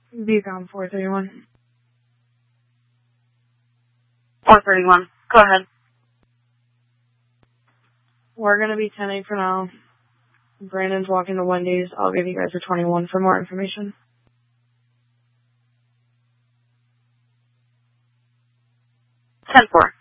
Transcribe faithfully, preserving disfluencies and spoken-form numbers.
Beacon four thirty-one. four thirty-one. Go ahead. We're going to be ten eight for now. Brandon's walking to Wendy's. I'll give you guys a twenty-one for more information. ten four.